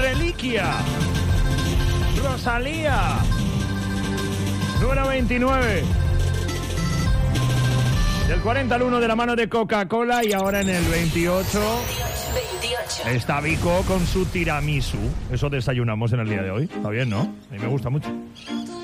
Reliquia. Rosalía. Número 29. Del 40 al 1 de la mano de Coca-Cola. Y ahora en el 28 está Vico con su tiramisú. Eso desayunamos en el día de hoy. Está bien, ¿no? A mí me gusta mucho.